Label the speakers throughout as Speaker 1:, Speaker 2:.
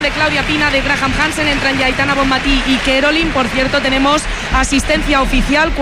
Speaker 1: de Claudia Pina, de Graham Hansen, entran ya Aitana Bonmatí y Kerolin. Por cierto, tenemos asistencia oficial,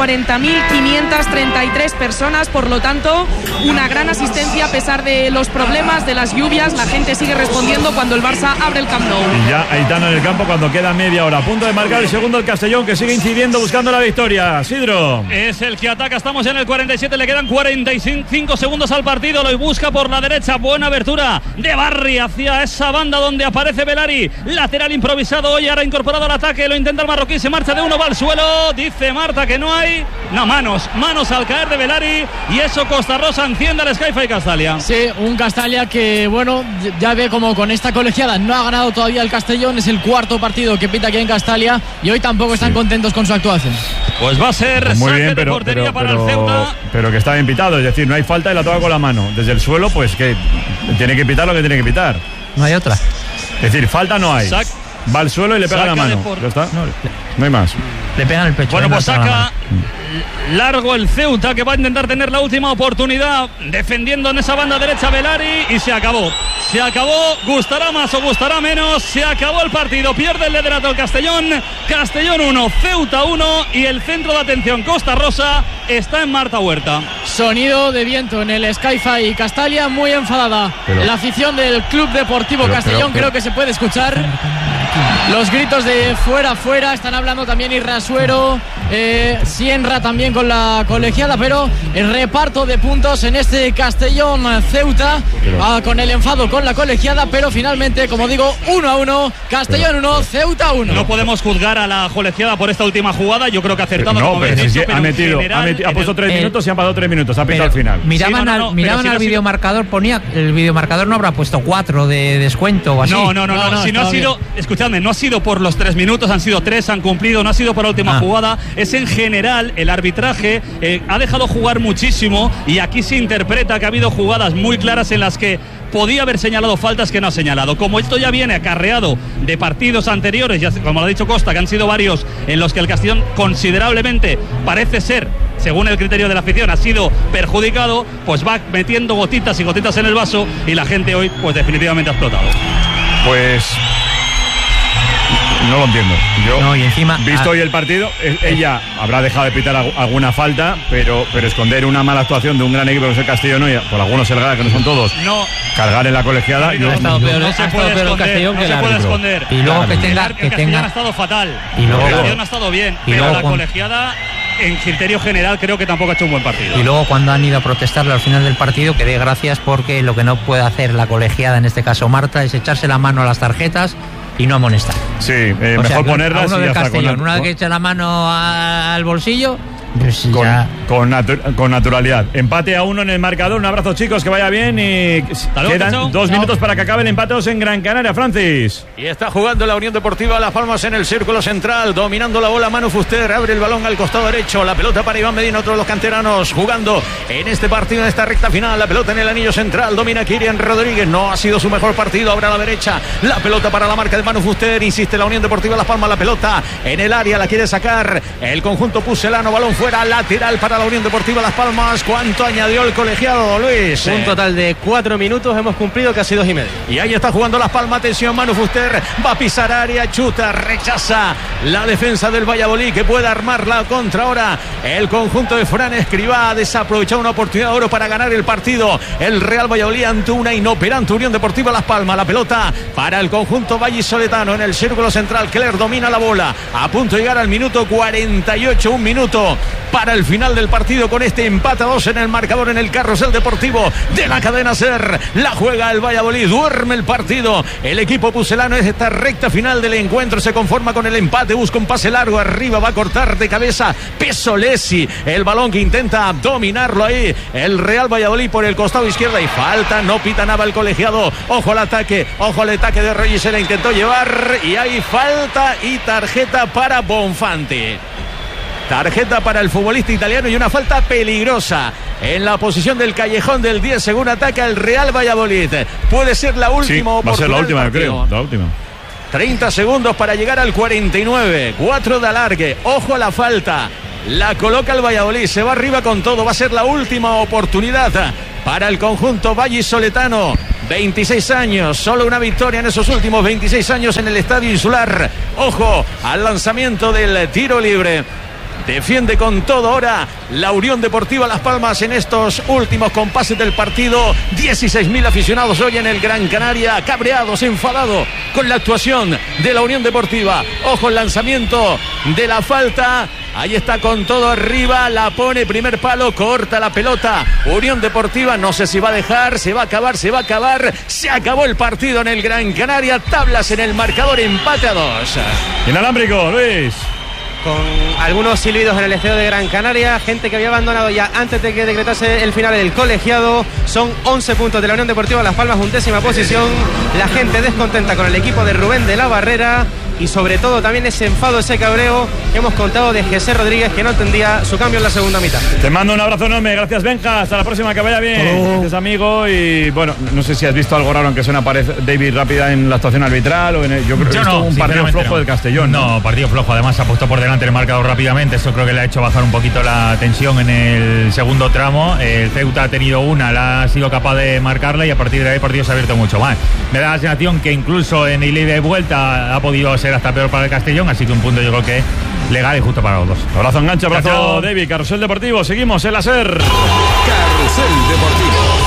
Speaker 1: 40.533 personas, por lo tanto, una gran asistencia a pesar de los problemas, de las lluvias. La gente sigue respondiendo cuando el Barça abre el Camp Nou.
Speaker 2: Y ya Aitana en el campo cuando queda media hora. A punto de marcar el segundo el Castellón, que sigue incidiendo buscando la victoria. Sidro.
Speaker 3: Es el que ataca, estamos en el 47, le quedan 45 segundos al partido. Lo busca por la derecha, buena abertura de Barry hacia esa banda donde aparece Belari. Lateral improvisado hoy, ahora incorporado al ataque, lo intenta el marroquí, se marcha de uno, va al suelo, dice Marta que no hay, no, manos al caer de Belari, y eso Costa Rosa enciende al Sky Fi Castalia.
Speaker 4: Sí, un Castalia que, bueno, ya ve como con esta colegiada no ha ganado todavía el Castellón, es el cuarto partido que pita aquí en Castalia y hoy tampoco están contentos con su actuación.
Speaker 3: Pues va a ser
Speaker 2: pues muy
Speaker 3: saque
Speaker 2: bien,
Speaker 3: de portería para el Ceuta.
Speaker 2: Pero que está bien pitado, es decir, no hay falta y la toca con la mano. Desde el suelo, pues que tiene que pitar lo que tiene que pitar.
Speaker 5: No hay otra.
Speaker 2: Es decir, falta no hay. Va al suelo y le pega la mano. ¿Ya está? No hay más.
Speaker 5: Le pegan el pecho.
Speaker 3: Bueno, pues saca largo el Ceuta, que va a intentar tener la última oportunidad defendiendo en esa banda derecha Belari, y se acabó. Se acabó, gustará más o gustará menos, se acabó el partido, pierde el liderato el Castellón. Castellón 1, Ceuta 1, y el centro de atención Costa Rosa está en Marta Huerta.
Speaker 4: Sonido de viento en el Sky Fi Castalia, muy enfadada la afición del Club Deportivo Castellón, creo que se puede escuchar los gritos de fuera, fuera. Están hablando también Irrasuero, Sienra también con la colegiada, pero el reparto de puntos en este Castellón Ceuta, con el enfado con la colegiada, pero finalmente, como digo, 1-1, Castellón 1, Ceuta 1.
Speaker 3: No podemos juzgar a la colegiada por esta última jugada, yo creo que ha acertado.
Speaker 2: No, pero es que ha puesto 3 minutos y han pasado 3 minutos, ha pintado al final.
Speaker 5: Miraban al videomarcador, ponía, el videomarcador no habrá puesto 4 de descuento o así.
Speaker 3: No, si no ha sido, escuchadme, no ha sido por los 3 minutos, han sido 3, han cumplido, no ha sido por la última jugada, es en general el arbitraje, ha dejado jugar muchísimo, y aquí se interpreta que ha habido jugadas muy claras en las que podía haber señalado faltas que no ha señalado. Como esto ya viene acarreado de partidos anteriores, ya, como lo ha dicho Costa, que han sido varios en los que el Castellón considerablemente parece ser, según el criterio de la afición, ha sido perjudicado, pues va metiendo gotitas y gotitas en el vaso, y la gente hoy pues definitivamente ha explotado.
Speaker 2: Pues no lo entiendo. Yo,
Speaker 5: y encima,
Speaker 2: visto hoy el partido, ella habrá dejado de pitar alguna falta, pero esconder una mala actuación de un gran equipo que es el Castellón, y por algunos el Gala, que no son todos, cargar en la colegiada.
Speaker 5: No, ha estado peor el Castellón que el árbitro.
Speaker 3: Esconder.
Speaker 5: Y luego que tenga
Speaker 3: el Castellón ha estado fatal.
Speaker 5: Y luego,
Speaker 3: el Castellón ha estado bien, pero la colegiada, en criterio general, creo que tampoco ha hecho un buen partido.
Speaker 5: Y luego, cuando han ido a protestarle al final del partido, que dé gracias, porque lo que no puede hacer la colegiada, en este caso Marta, es echarse la mano a las tarjetas y no amonestar.
Speaker 2: Sí, mejor ponerlas.
Speaker 5: Uno del Castellón, una vez que echa la mano al bolsillo, pues
Speaker 2: con naturalidad. Empate a 1 en el marcador. Un abrazo, chicos, que vaya bien, y quedan 2 minutos para que acabe el empate en Gran Canaria. Francis.
Speaker 6: Y está jugando la Unión Deportiva Las Palmas en el círculo central, dominando la bola Manu Fuster, abre el balón al costado derecho, la pelota para Iván Medina, otro de los canteranos jugando en este partido, en esta recta final, la pelota en el anillo central, domina Kirian Rodríguez, no ha sido su mejor partido, ahora a la derecha, la pelota para la marca de Manu Fuster, insiste la Unión Deportiva Las Palmas, la pelota en el área, la quiere sacar el conjunto pucelano, balón fuera, lateral para la Unión Deportiva Las Palmas. ¿Cuánto añadió el colegiado, Luis?
Speaker 7: Un total de 4 minutos, hemos cumplido casi 2 y medio.
Speaker 6: Y ahí está jugando Las Palmas, atención, Manu Fuster va a pisar área, chuta, rechaza la defensa del Valladolid, que puede armar la contra ahora. El conjunto de Fran Escribá ha desaprovechado una oportunidad de oro para ganar el partido. El Real Valladolid ante una inoperante Unión Deportiva Las Palmas. La pelota para el conjunto vallisoletano en el círculo central. Cler domina la bola, a punto de llegar al minuto 48, un minuto para el final del partido, con este empate a 2 en el marcador en el carrusel deportivo de la cadena SER. La juega el Valladolid, duerme el partido. El equipo pucelano es esta recta final del encuentro, se conforma con el empate, busca un pase largo arriba, va a cortar de cabeza Pesolesi, el balón que intenta dominarlo ahí el Real Valladolid por el costado izquierdo, y falta, no pita nada el colegiado. Ojo al ataque de Reyes, se la intentó llevar y hay falta y tarjeta para Bonfanti. Tarjeta para el futbolista italiano y una falta peligrosa en la posición del callejón del 10, según ataca el Real Valladolid. Puede ser la última oportunidad.
Speaker 2: Va a ser la última, yo creo. La última.
Speaker 6: 30 segundos para llegar al 49. 4 de alargue. Ojo a la falta. La coloca el Valladolid, se va arriba con todo. Va a ser la última oportunidad para el conjunto vallisoletano. 26 años, solo una victoria en esos últimos 26 años en el Estadio Insular. Ojo al lanzamiento del tiro libre. Defiende con todo ahora la Unión Deportiva Las Palmas en estos últimos compases del partido. 16.000 aficionados hoy en el Gran Canaria, cabreados, enfadados con la actuación de la Unión Deportiva. Ojo el lanzamiento de la falta. Ahí está con todo arriba, la pone, primer palo, corta la pelota. Unión Deportiva, no sé si va a dejar, se va a acabar. Se acabó el partido en el Gran Canaria. Tablas en el marcador, empate a 2.
Speaker 2: Inalámbrico, Luis.
Speaker 7: Con algunos silbidos en el estadio de Gran Canaria, gente que había abandonado ya antes de que decretase el final del colegiado. Son 11 puntos de la Unión Deportiva Las Palmas, 11ª posición. La gente descontenta con el equipo de Rubén de la Barrera y sobre todo también ese enfado, ese cabreo que hemos contado de José Rodríguez, que no entendía su cambio en la segunda mitad.
Speaker 2: Te mando un abrazo enorme, gracias Benja, hasta la próxima, que vaya bien. Gracias amigo, y bueno, no sé si has visto algo raro, aunque suena David rápida en la actuación arbitral o yo creo que no, un partido flojo del Castellón.
Speaker 5: No, partido flojo, además ha puesto por delante el marcador rápidamente, eso creo que le ha hecho bajar un poquito la tensión en el segundo tramo. El Ceuta ha tenido una, la ha sido capaz de marcarla y a partir de ahí el partido se ha abierto mucho más. Me da la sensación que incluso en el ida y vuelta ha podido ser hasta peor para el Castellón, así que un punto yo creo que legal y justo para los dos.
Speaker 2: Abrazo enganche, abrazo David. Carrusel Deportivo, seguimos en la SER.
Speaker 8: Carrusel Deportivo.